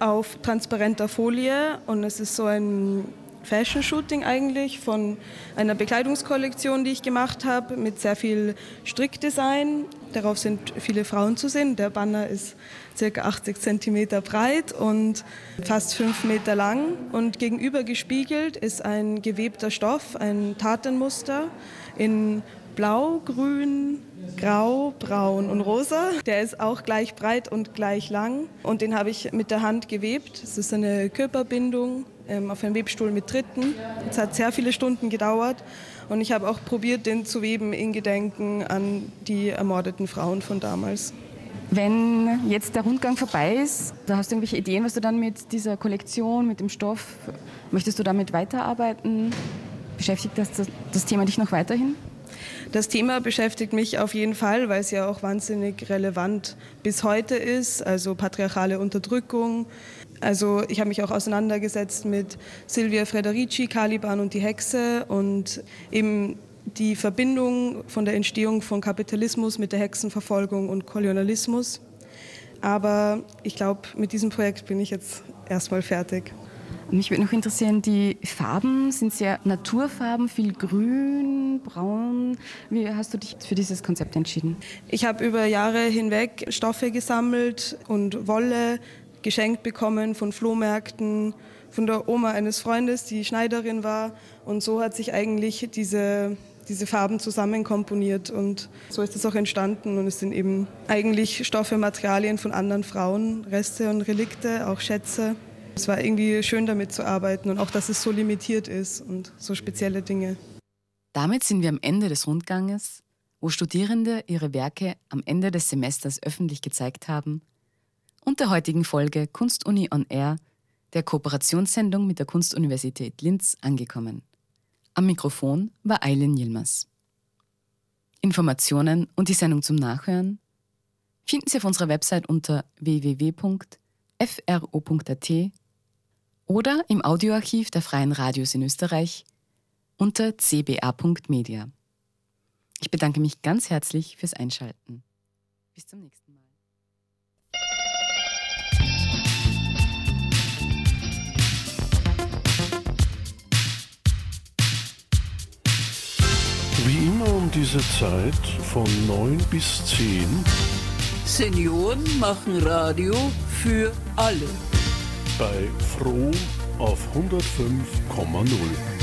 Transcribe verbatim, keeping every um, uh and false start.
auf transparenter Folie und es ist so ein Fashion-Shooting eigentlich von einer Bekleidungskollektion, die ich gemacht habe, mit sehr viel Strickdesign. Darauf sind viele Frauen zu sehen. Der Banner ist ca. achtzig Zentimeter breit und fast fünf Meter lang. Und gegenüber gespiegelt ist ein gewebter Stoff, ein Tatenmuster in Blau, Grün, Grau, Braun und Rosa. Der ist auch gleich breit und gleich lang. Und den habe ich mit der Hand gewebt. Es ist eine Körperbindung ähm, auf einem Webstuhl mit Dritten. Es hat sehr viele Stunden gedauert. Und ich habe auch probiert, den zu weben in Gedenken an die ermordeten Frauen von damals. Wenn jetzt der Rundgang vorbei ist, da hast du irgendwelche Ideen, was du dann mit dieser Kollektion, mit dem Stoff, möchtest du damit weiterarbeiten? Beschäftigt das, das Thema dich noch weiterhin? Das Thema beschäftigt mich auf jeden Fall, weil es ja auch wahnsinnig relevant bis heute ist, also patriarchale Unterdrückung. Also ich habe mich auch auseinandergesetzt mit Silvia Federici, Caliban und die Hexe und eben die Verbindung von der Entstehung von Kapitalismus mit der Hexenverfolgung und Kolonialismus. Aber ich glaube, mit diesem Projekt bin ich jetzt erstmal fertig. Mich würde noch interessieren, die Farben sind sehr Naturfarben, viel Grün, Braun. Wie hast du dich für dieses Konzept entschieden? Ich habe über Jahre hinweg Stoffe gesammelt und Wolle geschenkt bekommen von Flohmärkten, von der Oma eines Freundes, die Schneiderin war. Und so hat sich eigentlich diese, diese Farben zusammenkomponiert. Und so ist es auch entstanden. Und es sind eben eigentlich Stoffe, Materialien von anderen Frauen, Reste und Relikte, auch Schätze. Es war irgendwie schön, damit zu arbeiten und auch, dass es so limitiert ist und so spezielle Dinge. Damit sind wir am Ende des Rundganges, wo Studierende ihre Werke am Ende des Semesters öffentlich gezeigt haben und der heutigen Folge Kunstuni on Air, der Kooperationssendung mit der Kunstuniversität Linz, angekommen. Am Mikrofon war Aylin Yilmaz. Informationen und die Sendung zum Nachhören finden Sie auf unserer Website unter w w w punkt f r o punkt a t oder im Audioarchiv der Freien Radios in Österreich unter c b a punkt media. Ich bedanke mich ganz herzlich fürs Einschalten. Bis zum nächsten Mal. Wie immer um diese Zeit von neun bis zehn. Senioren machen Radio für alle. Bei Froh auf hundertfünf Komma null.